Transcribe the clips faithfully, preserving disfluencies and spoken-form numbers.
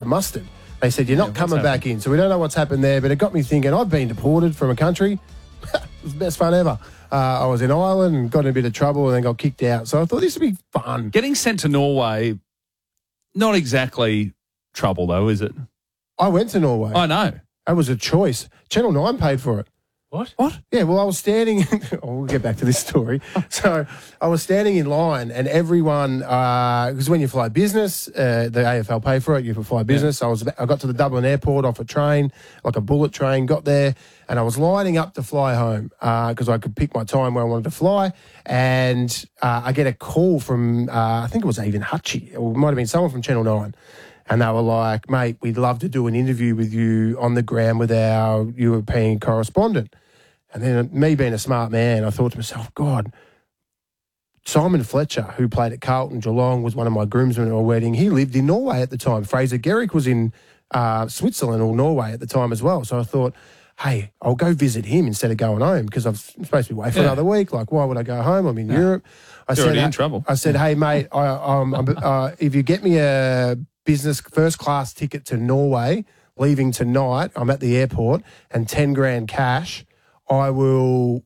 mustard. They said, you're not Yeah, coming what's back happened? in. So we don't know what's happened there, but it got me thinking, I've been deported from a country. It was the best fun ever. Uh, I was in Ireland and got in a bit of trouble and then got kicked out. So I thought this would be fun. Getting sent to Norway, not exactly trouble though, is it? I went to Norway. I know. That was a choice. Channel nine paid for it. What? What? Yeah, well, I was standing. oh, we'll get back to this story. So I was standing in line, and everyone, because when you fly business, uh, the A F L pay for it. You can fly business. Yeah. I was, I got to the Dublin airport off a train, like a bullet train. Got there, and I was lining up to fly home because uh, I could pick my time where I wanted to fly. And uh, I get a call from, uh, I think it was Aidan Hutchie, or it might have been someone from Channel nine. And they were like, mate, we'd love to do an interview with you on the ground with our European correspondent. And then me being a smart man, I thought to myself, God, Simon Fletcher, who played at Carlton Geelong, was one of my groomsmen at a wedding. He lived in Norway at the time. Fraser Gerrick was in uh, Switzerland or Norway at the time as well. So I thought, hey, I'll go visit him instead of going home because I'm supposed to be away for yeah. another week. Like, why would I go home? I'm in yeah. Europe. I You're said, already in trouble. I said, hey, mate, I, um, uh, if you get me a business first class ticket to Norway, leaving tonight, I'm at the airport, and ten grand cash, I will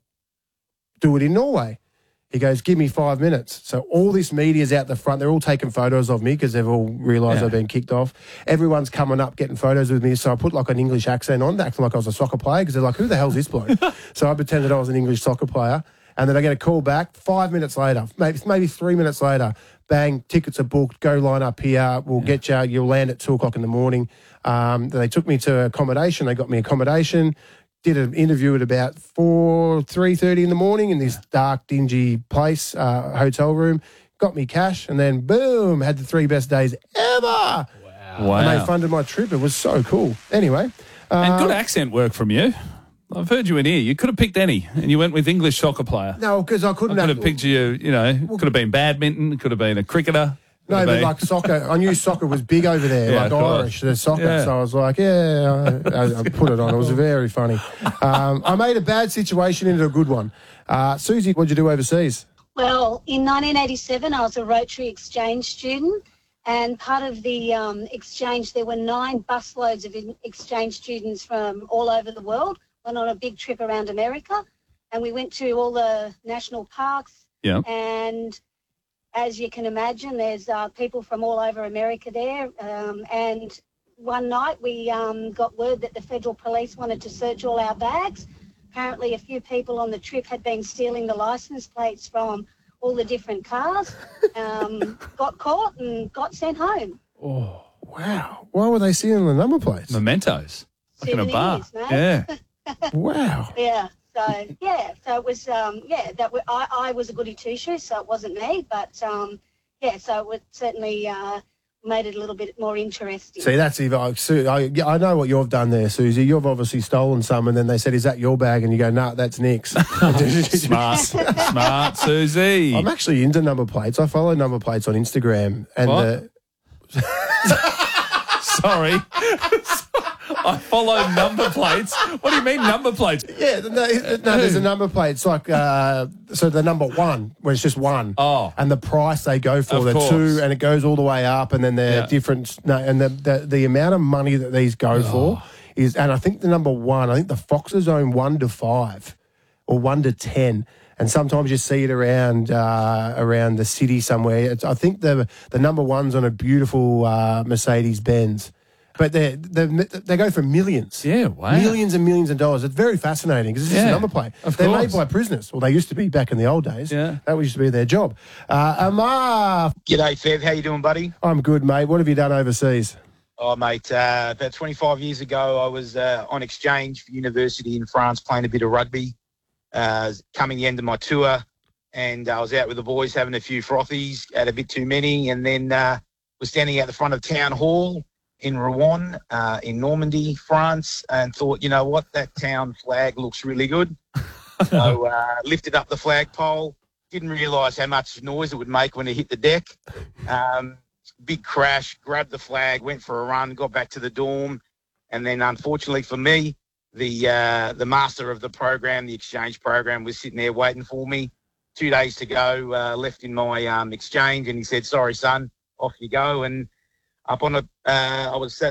do it in Norway. He goes, give me five minutes. So all this media's out the front. They're all taking photos of me because they've all realised yeah. I've been kicked off. Everyone's coming up, getting photos with me. So I put like an English accent on, acting like I was a soccer player because they're like, who the hell's this bloke? So I pretended I was an English soccer player. And then I get a call back five minutes later, maybe maybe three minutes later. Bang, tickets are booked. Go line up here. We'll yeah. get you. You'll land at two o'clock in the morning. Um, they took me to accommodation. They got me accommodation. Did an interview at about four, three thirty in the morning in this dark, dingy place, uh, hotel room. Got me cash, and then boom, had the three best days ever. Wow! Wow. And they funded my trip. It was so cool. Anyway, uh, and good accent work from you. I've heard you in here. You could have picked any, and you went with English soccer player. No, because I couldn't. I could have, have picked you. You know, well, could have been badminton. Could have been a cricketer. No, but like soccer, I knew soccer was big over there, yeah, like Irish, the soccer. Yeah. So I was like, yeah, I, I put it on. It was very funny. Um, I made a bad situation into a good one. Uh, Susie, what'd you do overseas? Well, in nineteen eighty-seven, I was a Rotary exchange student, and part of the um, exchange, there were nine busloads of exchange students from all over the world. Went on a big trip around America, and we went to all the national parks. Yeah. And as you can imagine, there's uh, people from all over America there. Um, and one night we um, got word that the federal police wanted to search all our bags. Apparently a few people on the trip had been stealing the license plates from all the different cars, um, got caught and got sent home. Oh, wow. Why were they stealing the number plates? Mementos. Like in a bar. Mate. Yeah. Wow. Yeah. So, yeah, so it was, um, yeah, that w- I, I was a goody two-shoes, so it wasn't me. But, um, yeah, so it would certainly uh, made it a little bit more interesting. See, that's even, I, I, I know what you've done there, Susie. You've obviously stolen some, and then they said, is that your bag? And you go, nah, that's Nick's. Smart. Smart, Susie. I'm actually into number plates. I follow number plates on Instagram. And what? Uh, Sorry. I follow number plates. What do you mean number plates? Yeah, no, no there's a number plate. It's like, uh, so the number one, where it's just one. Oh. And the price they go for, Of the course. two, and it goes all the way up, and then they're Yeah. different. No, and the, the, the amount of money that these go Oh. for is, and I think the number one, I think the Foxes own one to five or one to ten. And sometimes you see it around uh, around the city somewhere. It's, I think the the number one's on a beautiful uh, Mercedes Benz. But they they they go for millions. Yeah, wow. Millions and millions of dollars. It's very fascinating because it's just Yeah, a number plate. of They're course. made by prisoners. Well, they used to be back in the old days. Yeah. That used to be their job. Uh, Amar. G'day, Fev. How you doing, buddy? I'm good, mate. What have you done overseas? Oh, mate, uh, about twenty-five years ago, I was uh, on exchange for university in France playing a bit of rugby. Uh, coming the end of my tour, and I was out with the boys having a few frothies, had a bit too many, and then uh, was standing out the front of Town Hall in Rouen, uh, in Normandy, France, and thought, you know what, that town flag looks really good. So uh, lifted up the flagpole, didn't realise how much noise it would make when it hit the deck. Um, big crash, grabbed the flag, went for a run, got back to the dorm, and then unfortunately for me, the uh, the master of the program, the exchange program, was sitting there waiting for me. Two days to go, uh, left in my um, exchange, and he said, sorry, son, off you go. And up on a, uh, I was sat